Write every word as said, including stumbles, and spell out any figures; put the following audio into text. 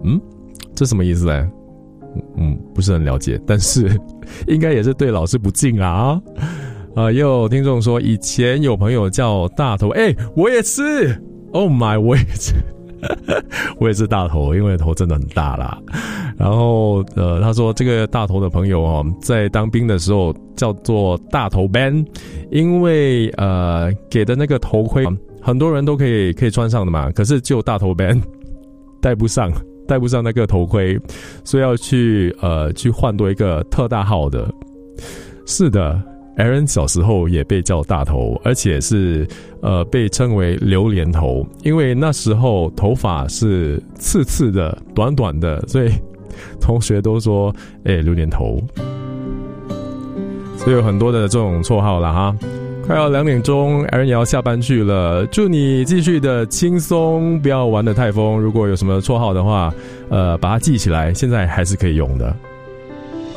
嗯，这什么意思呢？嗯，不是很了解，但是应该也是对老师不敬啊。啊，也有听众说，以前有朋友叫大头，哎、欸，我也是 ，Oh my， 我也是，我也是大头，因为头真的很大啦。然后，呃，他说这个大头的朋友哦，在当兵的时候叫做大头 band， 因为呃给的那个头盔，很多人都可以可以穿上的嘛，可是就大头 band 戴不上。戴不上那个头盔，所以要去呃去换多一个特大号的。是的 ，Aaron 小时候也被叫大头，而且是呃被称为榴莲头，因为那时候头发是刺刺的、短短的，所以同学都说哎、欸、榴莲头。所以有很多的这种绰号啦哈。快要两点钟 Aaron 也要下班去了，祝你继续的轻松，不要玩得太疯。如果有什么绰号的话，呃，把它记起来，现在还是可以用的。